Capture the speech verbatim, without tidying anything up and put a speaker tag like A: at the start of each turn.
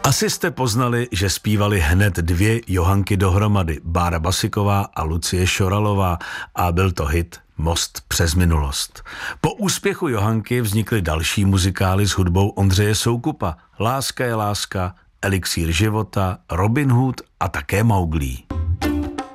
A: Asi jste poznali, že zpívali hned dvě Johanky dohromady, Bára Basiková a Lucie Šoralová, a byl to hit Most přes minulost. Po úspěchu Johanky vznikly další muzikály s hudbou Ondřeje Soukupa. Láska je láska, Elixír života, Robin Hood a také Mowgli.